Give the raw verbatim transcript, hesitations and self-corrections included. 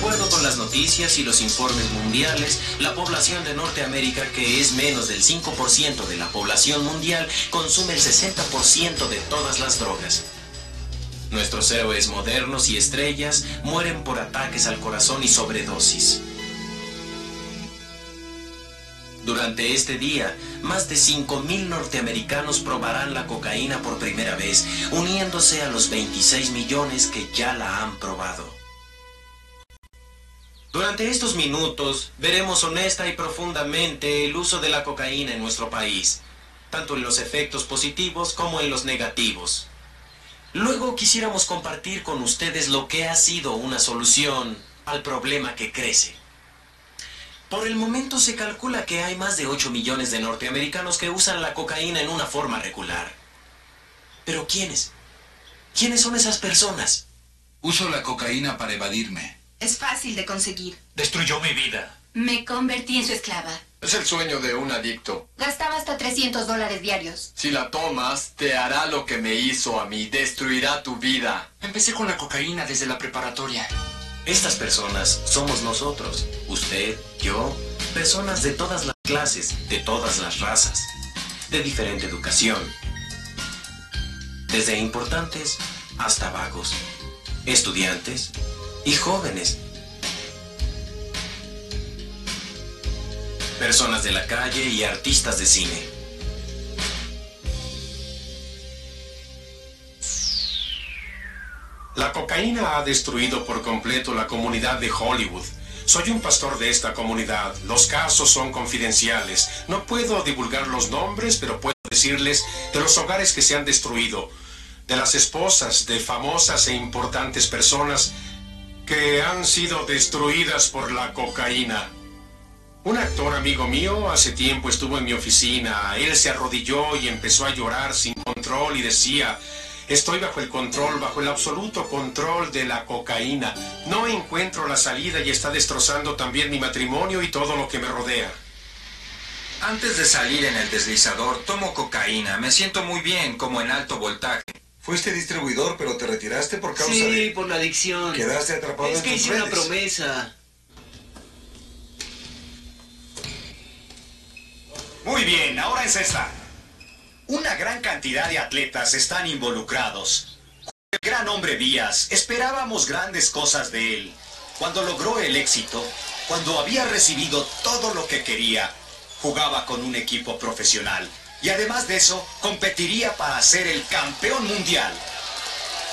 acuerdo con las noticias y los informes mundiales, la población de Norteamérica, que es menos del cinco por ciento de la población mundial, consume el sesenta por ciento de todas las drogas. Nuestros héroes modernos y estrellas mueren por ataques al corazón y sobredosis. Durante este día, más de cinco mil norteamericanos probarán la cocaína por primera vez, uniéndose a los veintiséis millones que ya la han probado. Durante estos minutos, veremos honesta y profundamente el uso de la cocaína en nuestro país, tanto en los efectos positivos como en los negativos. Luego quisiéramos compartir con ustedes lo que ha sido una solución al problema que crece. Por el momento se calcula que hay más de ocho millones de norteamericanos que usan la cocaína en una forma regular. ¿Pero quiénes? ¿Quiénes son esas personas? Uso la cocaína para evadirme. Es fácil de conseguir. Destruyó mi vida. Me convertí en su esclava. Es el sueño de un adicto. Gastaba hasta trescientos dólares diarios. Si la tomas, te hará lo que me hizo a mí. Destruirá tu vida. Empecé con la cocaína desde la preparatoria. Estas personas somos nosotros, usted, yo, personas de todas las clases, de todas las razas, de diferente educación, desde importantes hasta vagos, estudiantes y jóvenes, personas de la calle y artistas de cine. La cocaína ha destruido por completo la comunidad de Hollywood. Soy un pastor de esta comunidad. Los casos son confidenciales. No puedo divulgar los nombres, pero puedo decirles de los hogares que se han destruido, de las esposas de famosas e importantes personas que han sido destruidas por la cocaína. Un actor amigo mío hace tiempo estuvo en mi oficina. Él se arrodilló y empezó a llorar sin control y decía: estoy bajo el control, bajo el absoluto control de la cocaína. No encuentro la salida y está destrozando también mi matrimonio y todo lo que me rodea. Antes de salir en el deslizador, tomo cocaína. Me siento muy bien, como en alto voltaje. Fuiste distribuidor, pero te retiraste por causa sí, de... Sí, por la adicción. Quedaste atrapado es en que tus hice redes. una promesa. Muy bien, ahora es esta. Una gran cantidad de atletas están involucrados. El gran hombre Díaz, esperábamos grandes cosas de él. Cuando logró el éxito, cuando había recibido todo lo que quería, jugaba con un equipo profesional. Y además de eso, competiría para ser el campeón mundial.